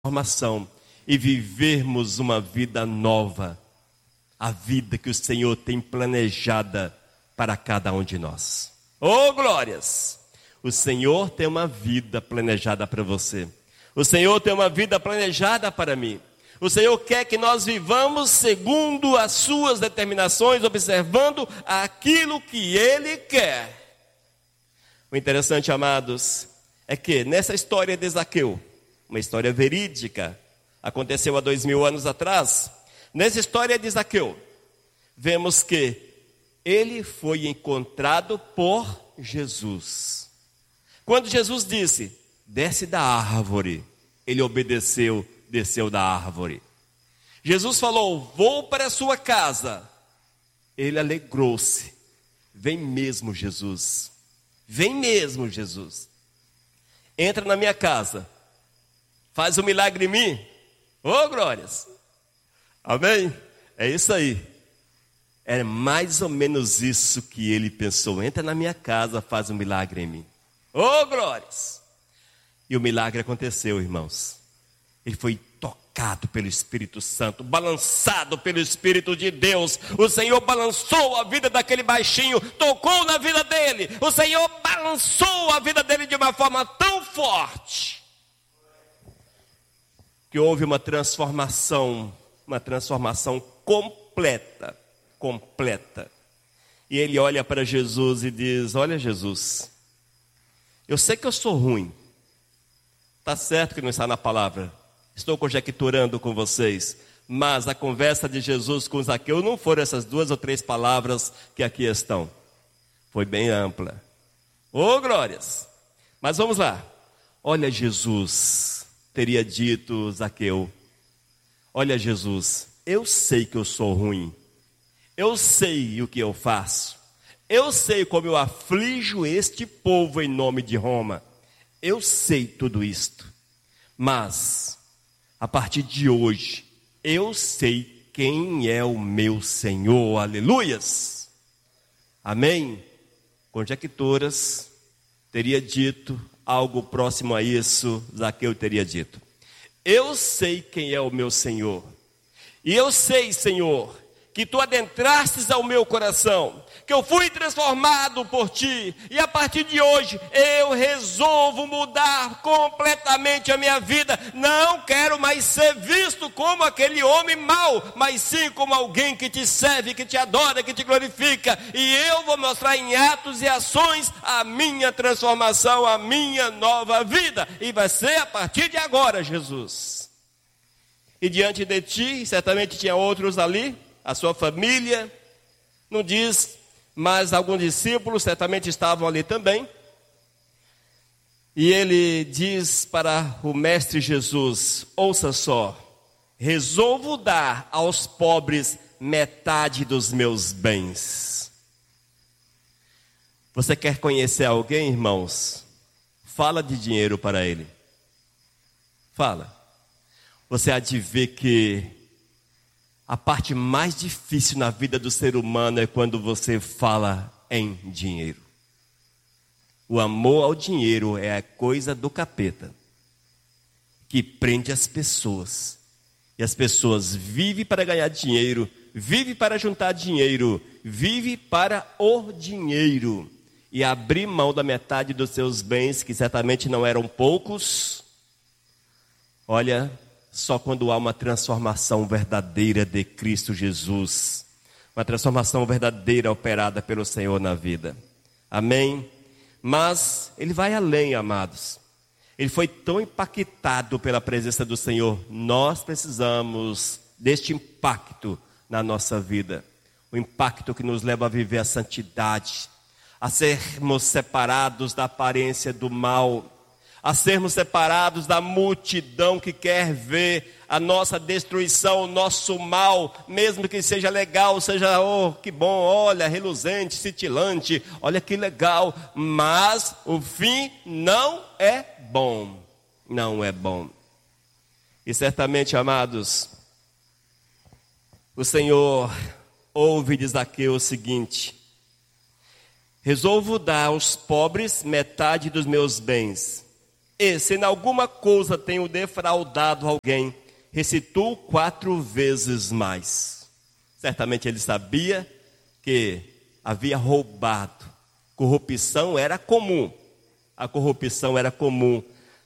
transformação e vivermos uma vida nova, a vida que o Senhor tem planejada para cada um de nós. Oh, glórias! O Senhor tem uma vida planejada para você. O Senhor tem uma vida planejada para mim. O Senhor quer que nós vivamos segundo as suas determinações, observando aquilo que Ele quer. O interessante, amados, é que nessa história de Zaqueu, uma história verídica, aconteceu há 2000 anos atrás. Nessa história de Zaqueu, vemos que ele foi encontrado por Jesus. Quando Jesus disse, desce da árvore, ele obedeceu, desceu da árvore. Jesus falou, vou para a sua casa. Ele alegrou-se. Vem mesmo, Jesus. Vem mesmo, Jesus. Entra na minha casa. Faz um milagre em mim. Oh, glórias. Amém? É isso aí. É mais ou menos isso que ele pensou. Entra na minha casa, faz um milagre em mim. Oh, glórias. E o milagre aconteceu, irmãos. Ele foi tocado pelo Espírito Santo, balançado pelo Espírito de Deus. O Senhor balançou a vida daquele baixinho, tocou na vida dele. O Senhor balançou a vida dele de uma forma tão forte que houve uma transformação completa. E ele olha para Jesus e diz, olha Jesus, eu sei que eu sou ruim. Está certo que não está na palavra. Estou conjecturando com vocês. Mas a conversa de Jesus com Zaqueu não foram essas 2 ou 3 palavras que aqui estão. Foi bem ampla. Oh, glórias! Mas vamos lá. Olha Jesus, teria dito Zaqueu. Olha Jesus, eu sei que eu sou ruim. Eu sei o que eu faço. Eu sei como eu aflijo este povo em nome de Roma. Eu sei tudo isto. Mas, a partir de hoje, eu sei quem é o meu Senhor. Aleluias! Amém? Conjecturas, teria dito algo próximo a isso, Zaqueu teria dito. Eu sei quem é o meu Senhor. E eu sei, Senhor, que tu adentrastes ao meu coração, que eu fui transformado por ti, e a partir de hoje eu resolvo mudar completamente a minha vida. Não quero mais ser visto como aquele homem mau, mas sim como alguém que te serve, que te adora, que te glorifica, e eu vou mostrar em atos e ações a minha transformação, a minha nova vida, e vai ser a partir de agora, Jesus. E diante de ti, certamente tinha outros ali, a sua família, não diz, mas alguns discípulos certamente estavam ali também. E ele diz para o mestre Jesus, ouça só, resolvo dar aos pobres metade dos meus bens. Você quer conhecer alguém, irmãos? Fala de dinheiro para ele. Fala. Você há de ver que a parte mais difícil na vida do ser humano é quando você fala em dinheiro. O amor ao dinheiro é a coisa do capeta, que prende as pessoas. E as pessoas vivem para ganhar dinheiro, vivem para juntar dinheiro, vivem para o dinheiro. E abrir mão da metade dos seus bens, que certamente não eram poucos. Olha, só quando há uma transformação verdadeira de Cristo Jesus. Uma transformação verdadeira operada pelo Senhor na vida. Amém? Mas ele vai além, amados. Ele foi tão impactado pela presença do Senhor. Nós precisamos deste impacto na nossa vida. O impacto que nos leva a viver a santidade. A sermos separados da aparência do mal. A sermos separados da multidão que quer ver a nossa destruição, o nosso mal, mesmo que seja legal, seja, oh, que bom, olha, reluzente, cintilante, olha que legal, mas o fim não é bom, não é bom. E certamente, amados, o Senhor ouve de Zaqueu o seguinte, resolvo dar aos pobres metade dos meus bens. E se em alguma coisa tenho defraudado alguém, restituo 4 vezes mais. Certamente ele sabia que havia roubado. Corrupção era comum. A corrupção era comum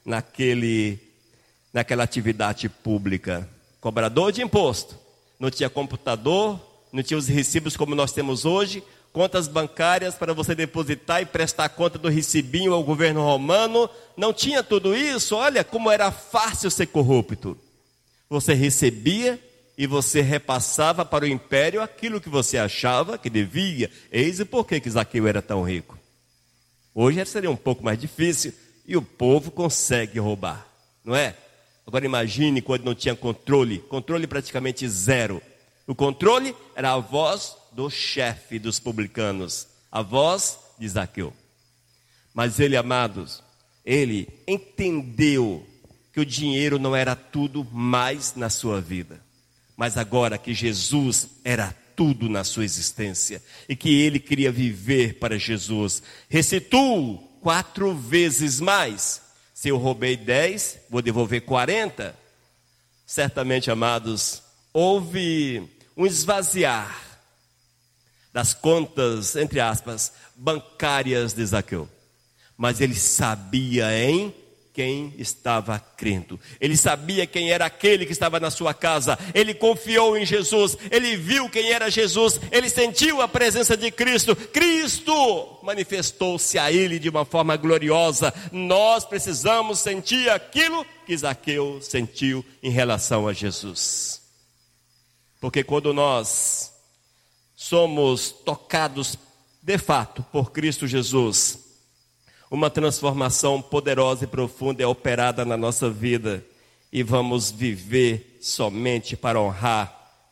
naquela atividade pública. Cobrador de imposto. Não tinha computador, não tinha os recibos como nós temos hoje, contas bancárias para você depositar e prestar conta do recibinho ao governo romano. Não tinha tudo isso. Olha como era fácil ser corrupto. Você recebia e você repassava para o império aquilo que você achava que devia. Eis o porquê que Zaqueu era tão rico. Hoje seria um pouco mais difícil e o povo consegue roubar, não é? Agora imagine quando não tinha controle praticamente zero. O controle era a voz do chefe dos publicanos, a voz de Zaqueu. Mas ele, amados, ele entendeu que o dinheiro não era tudo mais na sua vida. Mas agora que Jesus era tudo na sua existência e que ele queria viver para Jesus, restituo 4 vezes mais. Se eu roubei 10, vou devolver 40. Certamente, amados, houve um esvaziar das contas, entre aspas, bancárias de Zaqueu. Mas ele sabia em quem estava crendo. Ele sabia quem era aquele que estava na sua casa. Ele confiou em Jesus. Ele viu quem era Jesus. Ele sentiu a presença de Cristo. Cristo manifestou-se a ele de uma forma gloriosa. Nós precisamos sentir aquilo que Zaqueu sentiu em relação a Jesus. Porque quando nós somos tocados de fato por Cristo Jesus, uma transformação poderosa e profunda é operada na nossa vida e vamos viver somente para honrar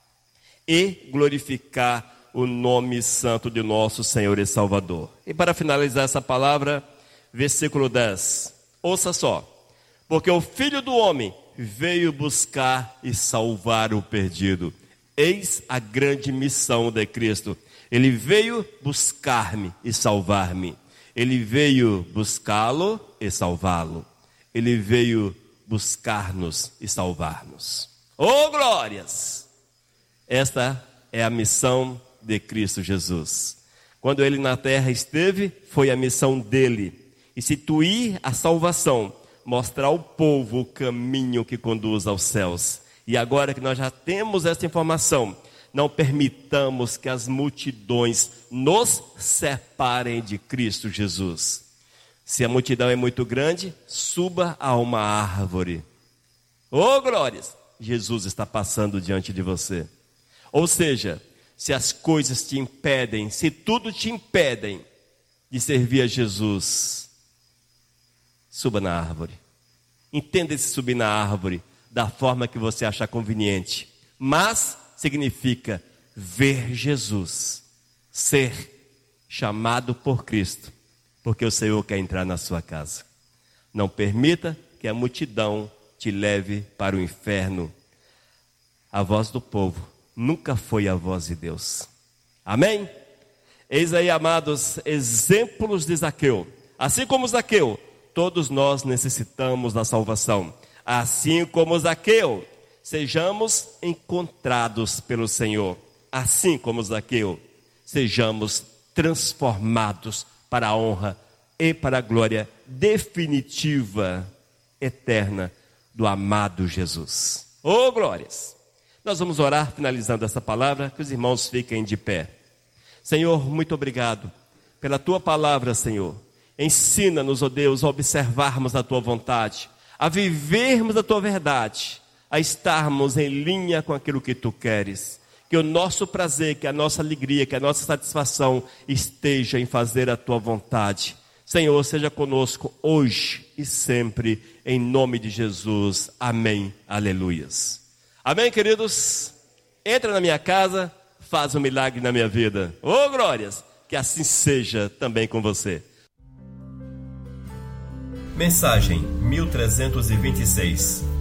e glorificar o nome santo de nosso Senhor e Salvador. E para finalizar essa palavra, versículo 10, ouça só: porque o Filho do Homem veio buscar e salvar o perdido. Eis a grande missão de Cristo. Ele veio buscar-me e salvar-me. Ele veio buscá-lo e salvá-lo. Ele veio buscar-nos e salvar-nos. Oh, glórias! Esta é a missão de Cristo Jesus. Quando ele na terra esteve, foi a missão dele. Instituir a salvação, mostrar ao povo o caminho que conduz aos céus. E agora que nós já temos essa informação, não permitamos que as multidões nos separem de Cristo Jesus. Se a multidão é muito grande, suba a uma árvore. Oh, glórias! Jesus está passando diante de você. Ou seja, se as coisas te impedem, se tudo te impedem de servir a Jesus, suba na árvore. Entenda esse subir na árvore da forma que você achar conveniente. Mas significa ver Jesus, ser chamado por Cristo, porque o Senhor quer entrar na sua casa. Não permita que a multidão te leve para o inferno. A voz do povo nunca foi a voz de Deus. Amém? Eis aí, amados, exemplos de Zaqueu. Assim como Zaqueu, todos nós necessitamos da salvação. Assim como Zaqueu, sejamos encontrados pelo Senhor. Assim como Zaqueu, sejamos transformados para a honra e para a glória definitiva, eterna, do amado Jesus. Oh, glórias! Nós vamos orar finalizando essa palavra, que os irmãos fiquem de pé. Senhor, muito obrigado pela Tua palavra, Senhor. Ensina-nos, ó Deus, a observarmos a Tua vontade, a vivermos a Tua verdade, a estarmos em linha com aquilo que Tu queres. Que o nosso prazer, que a nossa alegria, que a nossa satisfação esteja em fazer a Tua vontade. Senhor, seja conosco hoje e sempre, em nome de Jesus. Amém. Aleluias. Amém, queridos? Entra na minha casa, faz um milagre na minha vida. Oh, glórias! Que assim seja também com você. Mensagem 1326.